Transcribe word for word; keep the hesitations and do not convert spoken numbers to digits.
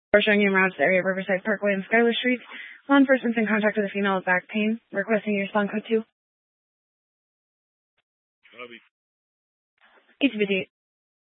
We're showing you around the area of Riverside Parkway and Schuyler Streets. Law enforcement's in contact with a female with back pain, requesting your respond code two. Copy. Each video.